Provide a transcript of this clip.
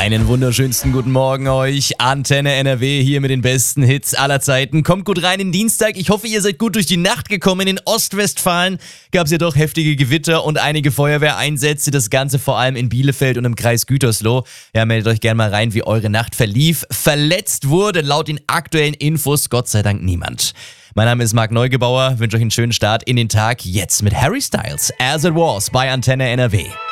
Einen wunderschönsten guten Morgen euch. Antenne NRW hier mit den besten Hits aller Zeiten. Kommt gut rein in Dienstag. Ich hoffe, ihr seid gut durch die Nacht gekommen. In Ostwestfalen gab es ja doch heftige Gewitter und einige Feuerwehreinsätze. Das Ganze vor allem in Bielefeld und im Kreis Gütersloh. Ja, meldet euch gerne mal rein, wie eure Nacht verlief. Verletzt wurde laut den aktuellen Infos Gott sei Dank niemand. Mein Name ist Marc Neugebauer. Wünsche euch einen schönen Start in den Tag. Jetzt mit Harry Styles. As It Was bei Antenne NRW.